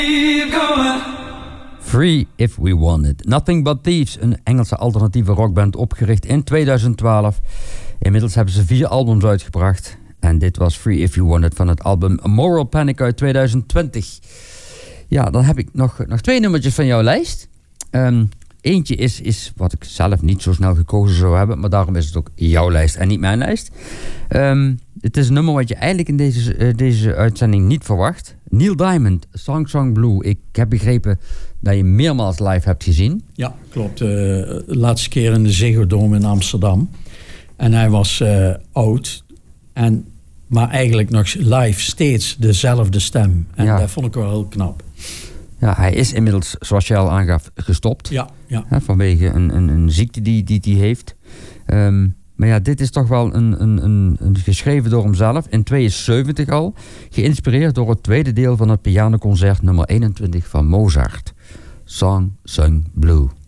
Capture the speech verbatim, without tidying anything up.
Free If We Want It. Nothing But Thieves, een Engelse alternatieve rockband opgericht in tweeduizend twaalf. Inmiddels hebben ze vier albums uitgebracht. En dit was Free If You Want It van het album Moral Panic uit tweeduizend twintig. Ja, dan heb ik nog, nog twee nummertjes van jouw lijst. Um, eentje is, is wat ik zelf niet zo snel gekozen zou hebben, maar daarom is het ook jouw lijst en niet mijn lijst. Um, het is een nummer wat je eigenlijk in deze, uh, deze uitzending niet verwacht. Neil Diamond, Song Song Blue. Ik heb begrepen dat je meermaals live hebt gezien. Ja, klopt. Uh, de laatste keer in de Ziggo Dome in Amsterdam. En hij was uh, oud. En, maar eigenlijk nog live steeds dezelfde stem. En ja. Dat vond ik wel heel knap. Ja, hij is inmiddels, zoals je al aangaf, gestopt. Ja, ja. Hè, vanwege een, een, een ziekte die hij die, die heeft. Um, maar ja, dit is toch wel een, een, een, een geschreven door hemzelf. In tweeënzeventig al. Geïnspireerd door het tweede deel van het pianoconcert nummer eenentwintig van Mozart. Song Sung Blue.